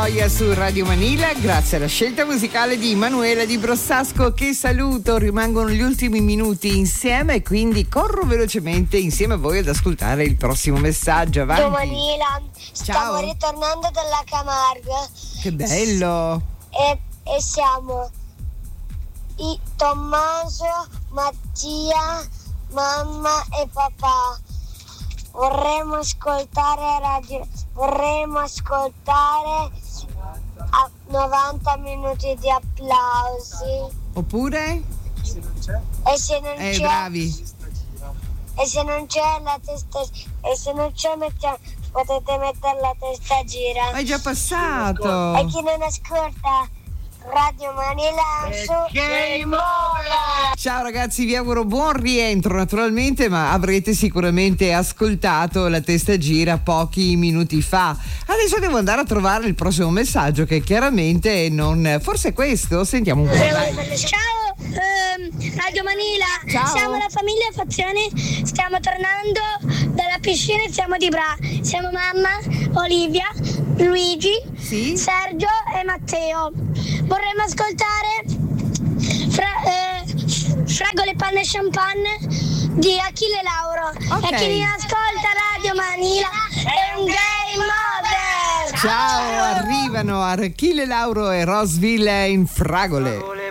Su Radio Manila, grazie alla scelta musicale di Manuela Di Brossasco, che saluto. Rimangono gli ultimi minuti insieme e quindi corro velocemente insieme a voi ad ascoltare il prossimo messaggio. Avanti. Radio Manila, stiamo Ciao. ritornando dalla Camargue. Che bello. E siamo Tommaso, Mattia, mamma e papà. Vorremmo ascoltare a 90 minuti di applausi. Oppure? E se non c'è, Bravi. e se non c'è la testa, e se non c'è potete mettere la testa gira. Ma è già passato. E chi non ascolta Radio Manila su Game Over. Ciao ragazzi, vi auguro buon rientro naturalmente, ma avrete sicuramente ascoltato la testa gira pochi minuti fa. Adesso devo andare a trovare il prossimo messaggio, che chiaramente non... Forse è questo? Sentiamo un po'. Dai. Ciao Radio Manila. Ciao. Siamo la famiglia Fazioni, stiamo tornando dalla piscina e siamo di Bra. Siamo mamma, Olivia, Luigi, Sì? Sergio e Matteo. Vorremmo ascoltare Fragole, panne e champagne di Achille Lauro. Ok. E chi mi ascolta Radio Manila è un game over. Ciao, arrivano Achille Lauro e Rosville in Fragole.